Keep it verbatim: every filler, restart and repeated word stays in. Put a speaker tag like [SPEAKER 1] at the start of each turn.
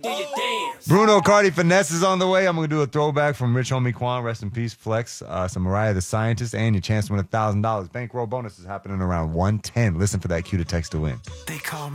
[SPEAKER 1] do your dance.
[SPEAKER 2] Bruno Cardi Finesse is on the way. I'm going to do a throwback from Rich Homie Quan. Rest in peace, Flex. Uh, some Mariah the Scientist, and your chance to win one thousand dollars. Bankroll bonus is happening around one ten. Listen for that cue to text to win.
[SPEAKER 3] They call me